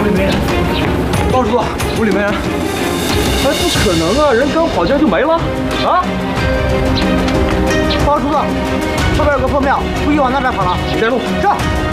里没人。包叔，屋里没人。哎，不可能啊，人刚跑进来就没了啊！ 包叔，后边有个破庙，估计往那边跑了。 带路， 是。